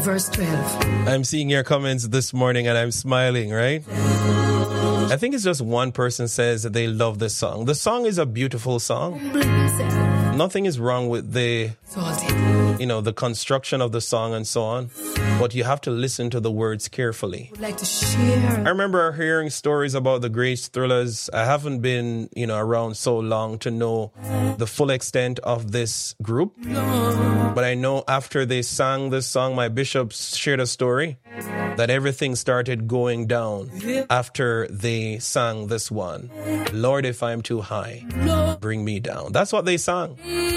verse 12. I'm seeing your comments this morning and I'm smiling, right? I think it's just one person says that they love this song. The song is a beautiful song. Nothing is wrong with the construction of the song and so on. But you have to listen to the words carefully. Would like to share. I remember hearing stories about the Grace Thrillers. I haven't been, around so long to know the full extent of this group. But I know after they sang this song, my bishop shared a story that everything started going down after they sang this one. Lord, if I'm too high, bring me down. That's what they sang.